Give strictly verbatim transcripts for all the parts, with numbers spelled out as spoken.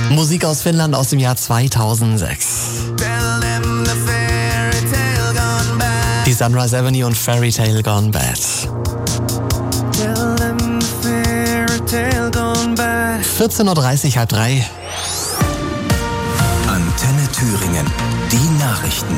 Musik aus Finnland aus dem Jahr zweitausendsechs. Die Sunrise Avenue und Fairy Tale Gone Bad. vierzehn Uhr dreißig, halb drei. Antenne Thüringen, die Nachrichten.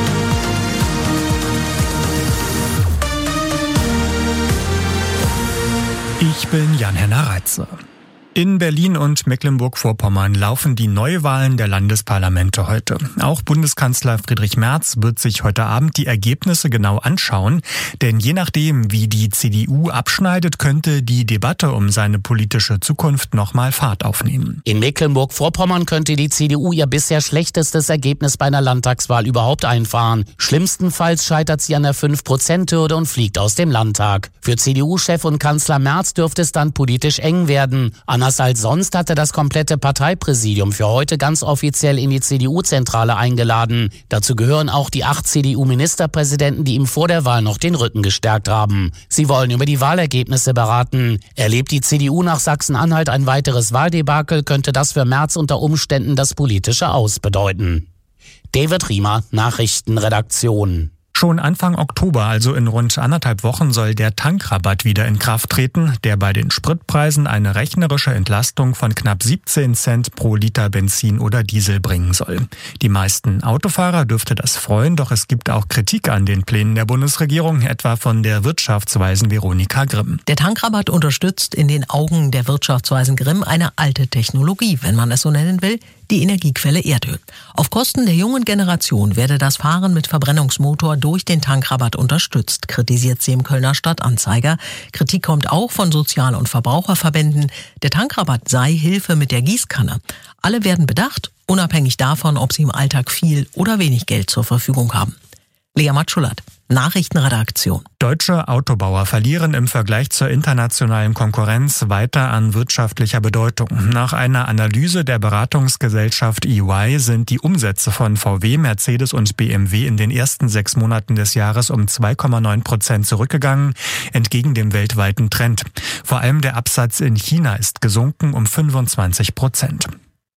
Ich bin Jan-Henner Reitze. In Berlin und Mecklenburg-Vorpommern laufen die Neuwahlen der Landesparlamente heute. Auch Bundeskanzler Friedrich Merz wird sich heute Abend die Ergebnisse genau anschauen. Denn je nachdem, wie die C D U abschneidet, könnte die Debatte um seine politische Zukunft nochmal Fahrt aufnehmen. In Mecklenburg-Vorpommern könnte die C D U ihr bisher schlechtestes Ergebnis bei einer Landtagswahl überhaupt einfahren. Schlimmstenfalls scheitert sie an der fünf Prozent Hürde und fliegt aus dem Landtag. Für C D U-Chef und Kanzler Merz dürfte es dann politisch eng werden. Anders als sonst hatte das komplette Parteipräsidium für heute ganz offiziell in die C D U-Zentrale eingeladen. Dazu gehören auch die acht C D U-Ministerpräsidenten, die ihm vor der Wahl noch den Rücken gestärkt haben. Sie wollen über die Wahlergebnisse beraten. Erlebt die C D U nach Sachsen-Anhalt ein weiteres Wahldebakel, könnte das für Merz unter Umständen das politische Aus bedeuten. David Riemer, Nachrichtenredaktion. Schon Anfang Oktober, also in rund anderthalb Wochen, soll der Tankrabatt wieder in Kraft treten, der bei den Spritpreisen eine rechnerische Entlastung von knapp siebzehn Cent pro Liter Benzin oder Diesel bringen soll. Die meisten Autofahrer dürfte das freuen, doch es gibt auch Kritik an den Plänen der Bundesregierung, etwa von der Wirtschaftsweisen Veronika Grimm. Der Tankrabatt unterstützt in den Augen der Wirtschaftsweisen Grimm eine alte Technologie, wenn man es so nennen will, die Energiequelle Erdöl. Auf Kosten der jungen Generation werde das Fahren mit Verbrennungsmotor durch den Tankrabatt unterstützt, kritisiert sie im Kölner Stadtanzeiger. Kritik kommt auch von Sozial- und Verbraucherverbänden. Der Tankrabatt sei Hilfe mit der Gießkanne. Alle werden bedacht, unabhängig davon, ob sie im Alltag viel oder wenig Geld zur Verfügung haben. Lea Matschulat, Nachrichtenredaktion. Deutsche Autobauer verlieren im Vergleich zur internationalen Konkurrenz weiter an wirtschaftlicher Bedeutung. Nach einer Analyse der Beratungsgesellschaft E Y sind die Umsätze von V W, Mercedes und B M W in den ersten sechs Monaten des Jahres um zwei Komma neun Prozent zurückgegangen, entgegen dem weltweiten Trend. Vor allem der Absatz in China ist gesunken um fünfundzwanzig Prozent.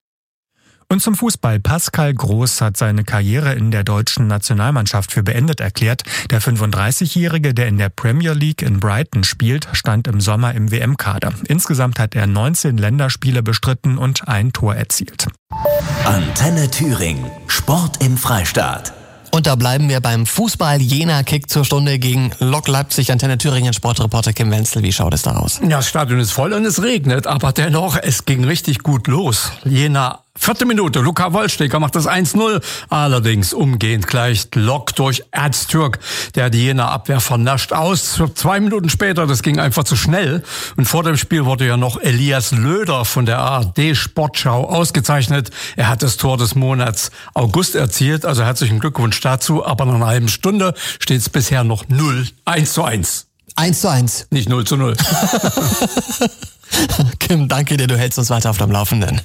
Und zum Fußball. Pascal Groß hat seine Karriere in der deutschen Nationalmannschaft für beendet erklärt. Der fünfunddreißigjährige, der in der Premier League in Brighton spielt, stand im Sommer im W M-Kader. Insgesamt hat er neunzehn Länderspiele bestritten und ein Tor erzielt. Antenne Thüringen. Sport im Freistaat. Und da bleiben wir beim Fußball. Jena kickt zur Stunde gegen Lok Leipzig. Antenne Thüringen Sportreporter Kim Wenzel. Wie schaut es da aus? Ja, das Stadion ist voll und es regnet, aber dennoch, es ging richtig gut los. Jena, vierte Minute, Luca Wollstecker macht das eins null. Allerdings umgehend gleicht Lok durch Erztürk, der die Jener Abwehr vernascht aus. Zwei Minuten später, das ging einfach zu schnell. Und vor dem Spiel wurde ja noch Elias Löder von der A R D Sportschau ausgezeichnet. Er hat das Tor des Monats August erzielt, also herzlichen Glückwunsch dazu. Aber nach einer halben Stunde steht es bisher noch null, eins zu eins. eins zu eins. Nicht null zu null. Kim, danke dir, du hältst uns weiter auf dem Laufenden.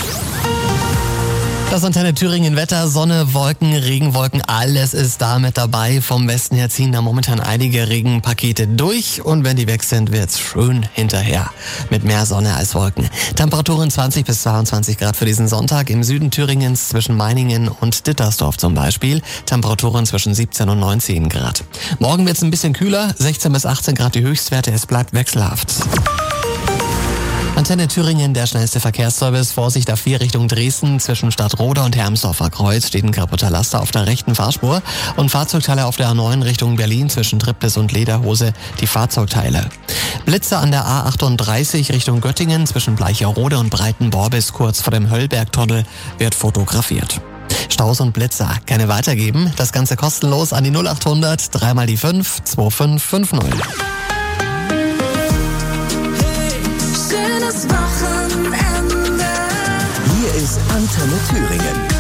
Das Antenne Thüringen Wetter, Sonne, Wolken, Regenwolken, alles ist da mit dabei. Vom Westen her ziehen da momentan einige Regenpakete durch und wenn die weg sind, wird's schön hinterher. Mit mehr Sonne als Wolken. Temperaturen zwanzig bis zweiundzwanzig Grad für diesen Sonntag. Im Süden Thüringens zwischen Meiningen und Dittersdorf zum Beispiel. Temperaturen zwischen siebzehn und neunzehn Grad. Morgen wird's ein bisschen kühler, sechzehn bis achtzehn Grad die Höchstwerte. Es bleibt wechselhaft. Antenne Thüringen, der schnellste Verkehrsservice. Vorsicht A vier Richtung Dresden. Zwischen Stadtroda und Hermsdorfer Kreuz steht ein kaputter Laster auf der rechten Fahrspur. Und Fahrzeugteile auf der A neun Richtung Berlin zwischen Triptis und Lederhose. Die Fahrzeugteile. Blitze an der A achtunddreißig Richtung Göttingen zwischen Bleicherode und Breitenborbis kurz vor dem Höllbergtunnel wird fotografiert. Staus und Blitzer gerne weitergeben. Das Ganze kostenlos an die null achthundert, dreimal die fünf, zwei fünf fünf null. Hier ist Antenne Thüringen.